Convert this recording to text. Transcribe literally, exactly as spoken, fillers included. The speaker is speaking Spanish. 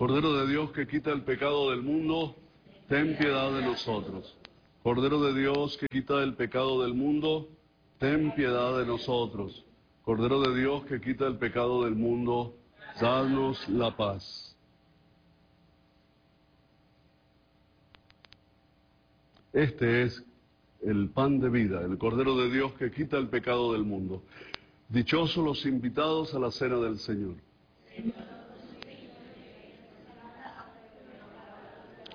Cordero de Dios que quita el pecado del mundo, ten piedad de nosotros. Cordero de Dios que quita el pecado del mundo, ten piedad de nosotros. Cordero de Dios que quita el pecado del mundo, danos la paz. Este es el pan de vida, el Cordero de Dios que quita el pecado del mundo. Dichosos los invitados a la cena del Señor.